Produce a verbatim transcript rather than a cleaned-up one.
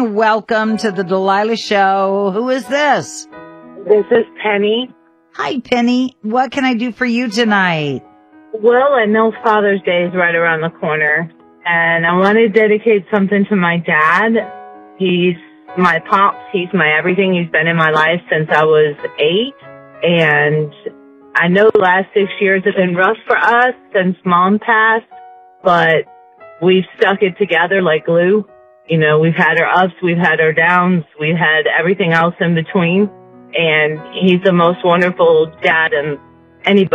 welcome to the Delilah Show. Who is this? This is Penny. Hi, Penny. What can I do for you tonight? Well, I know Father's Day is right around the corner, and I want to dedicate something to my dad. He's my pops. He's my everything. He's been in my life since I was eight, and I know the last six years have been rough for us since Mom passed, but we've stuck it together like glue. You know, we've had our ups, we've had our downs, we've had everything else in between, and he's the most wonderful dad and anybody